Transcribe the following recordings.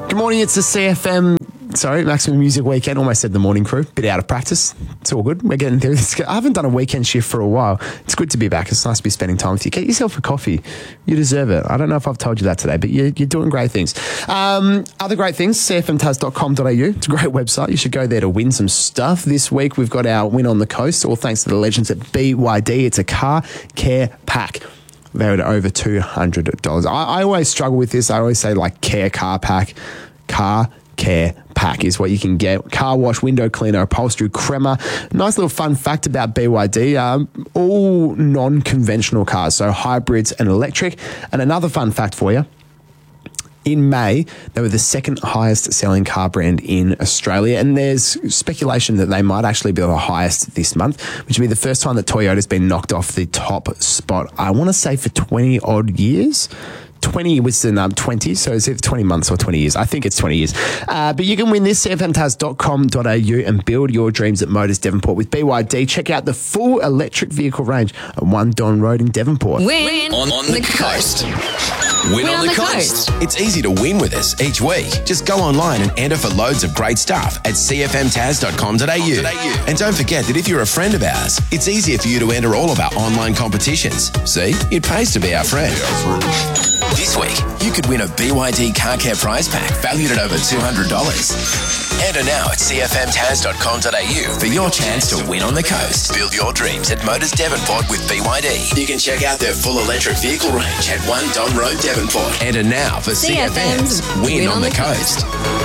Good morning, it's the Maximum Music Weekend. Almost said the morning crew. Bit out of practice. It's all good. We're getting through this. I haven't done a weekend shift for a while. It's good to be back. It's nice to be spending time with you. Get yourself a coffee. You deserve it. I don't know if I've told you that today, but you're doing great things. Other great things, cfmtaz.com.au. It's a great website. You should go there to win some stuff. This week, we've got our Win on the Coast, all thanks to the legends at BYD. It's a car care pack. Valued at over $200. I always struggle with this. I always say care car pack. Car care pack is what you can get. Car wash, window cleaner, upholstery, crema. Nice little fun fact about BYD. All non-conventional cars, so hybrids and electric. And another fun fact for you. In May, they were the second highest selling car brand in Australia, and there's speculation that they might actually be the highest this month, which would be the first time that Toyota's been knocked off the top spot, I want to say for 20 odd years. 20 was in 20, so is it 20 months or 20 years? I think it's 20 years. But you can win this, cfmtaz.com.au, and build your dreams at Motors Devonport with BYD. Check out the full electric vehicle range at 1 Don Road in Devonport. Win on the coast. Win on the coast. It's easy to win with us each week. Just go online and enter for loads of great stuff at cfmtaz.com.au. And don't forget that if you're a friend of ours, it's easier for you to enter all of our online competitions. See, it pays to be our friend. This week, you could win a BYD car care prize pack valued at over $200. Enter now at cfmtaz.com.au for your chance to win on the coast. Build your dreams at Motors Devonport with BYD. You can check out their full electric vehicle range at 1 Don Road, Devonport. Enter now for CFM's Win on the Coast.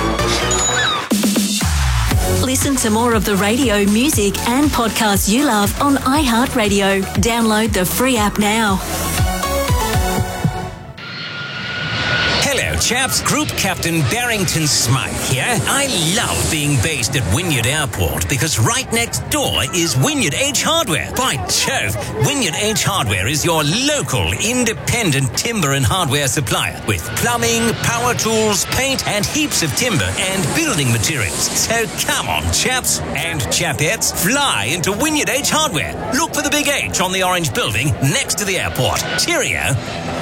Listen to more of the radio, music and podcasts you love on iHeartRadio. Download the free app now. Hello, chaps. Group Captain Barrington Smythe here. I love being based at Wynyard Airport because right next door is Wynyard H Hardware. By Jove, Wynyard H Hardware is your local independent timber and hardware supplier with plumbing, power tools, paint and heaps of timber and building materials. So come on, chaps and chapettes, fly into Wynyard H Hardware. Look for the big H on the orange building next to the airport. Cheerio.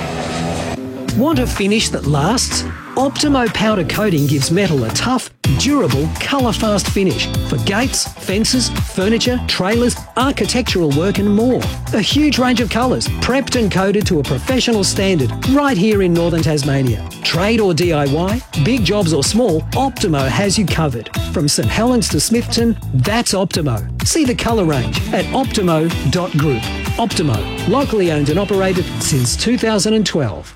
Want a finish that lasts? Optimo powder coating gives metal a tough, durable, colour-fast finish for gates, fences, furniture, trailers, architectural work and more. A huge range of colours, prepped and coated to a professional standard right here in northern Tasmania. Trade or DIY, big jobs or small, Optimo has you covered. From St Helens to Smithton, that's Optimo. See the colour range at optimo.group. Optimo, locally owned and operated since 2012.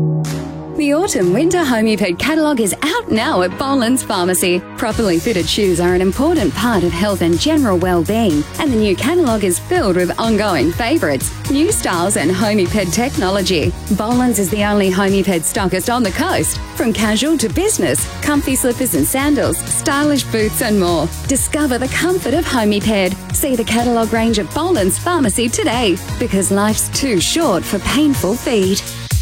The Autumn-Winter Homeped catalogue is out now at Boland's Pharmacy. Properly fitted shoes are an important part of health and general well-being, and the new catalogue is filled with ongoing favourites, new styles and Homeped technology. Boland's is the only Homeped stockist on the coast. From casual to business, comfy slippers and sandals, stylish boots and more. Discover the comfort of Homeped. See the catalogue range at Boland's Pharmacy today, because life's too short for painful feet.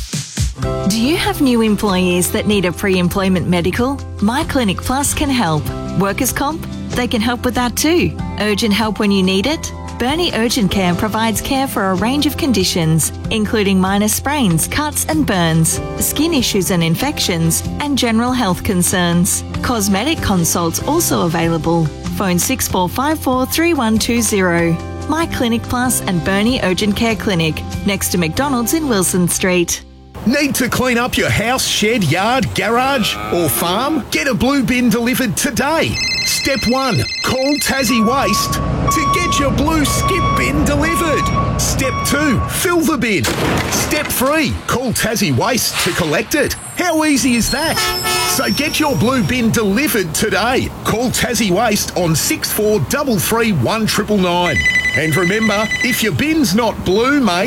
Do you have new employees that need a pre-employment medical? My Clinic Plus can help. Workers' comp? They can help with that too. Urgent help when you need it? Burnie Urgent Care provides care for a range of conditions, including minor sprains, cuts and burns, skin issues and infections, and general health concerns. Cosmetic consults also available. Phone 6454 3120. My Clinic Plus and Burnie Urgent Care Clinic, next to McDonald's in Wilson Street. Need to clean up your house, shed, yard, garage or farm? Get a blue bin delivered today. Step 1. Call Tassie Waste to get your blue skip bin delivered. Step 2. Fill the bin. Step 3. Call Tassie Waste to collect it. How easy is that? So get your blue bin delivered today. Call Tassie Waste on 6433 1999. And remember, if your bin's not blue, mate,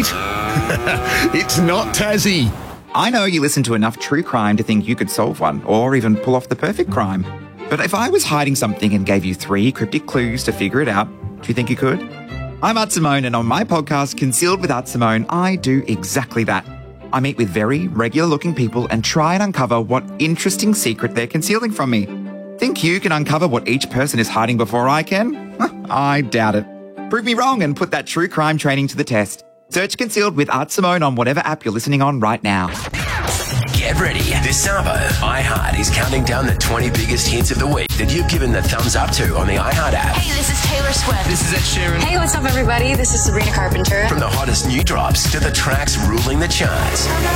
it's not Tassie. I know you listen to enough true crime to think you could solve one, or even pull off the perfect crime. But if I was hiding something and gave you 3 cryptic clues to figure it out, do you think you could? I'm Art Simone, and on my podcast, Concealed with Art Simone, I do exactly that. I meet with very regular-looking people and try and uncover what interesting secret they're concealing from me. Think you can uncover what each person is hiding before I can? I doubt it. Prove me wrong and put that true crime training to the test. Search Concealed with Art Simone on whatever app you're listening on right now. Get Ready. This Sabo, iHeart is counting down the 20 biggest hits of the week that you've given the thumbs up to on the iHeart app. Hey, this is Taylor Swift. This is Ed Sheeran. Hey, what's up, everybody? This is Sabrina Carpenter. From the hottest new drops to the tracks ruling the charts.